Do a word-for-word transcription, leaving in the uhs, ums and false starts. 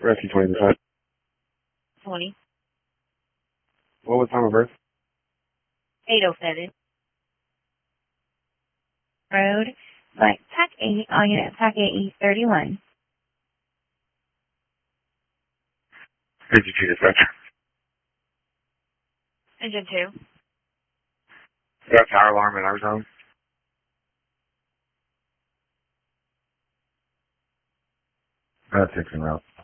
Rescue twenty percent. twenty. What was time of birth? eight oh seven. Road, like Pack eight, all units, Pack eight East thirty-one. fifty-two dispatcher. Engine two. Got fire alarm in our zone. That's six en route.